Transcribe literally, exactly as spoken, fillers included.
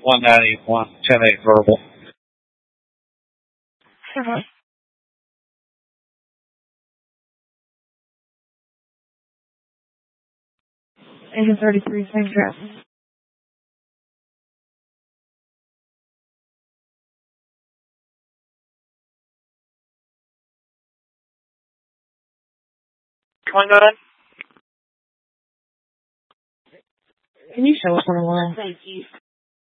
one ninety-one, ten eight verbal. Uh-huh. Agent thirty-three, same address. Come on, go ahead. Can you show us on the line? Thank you.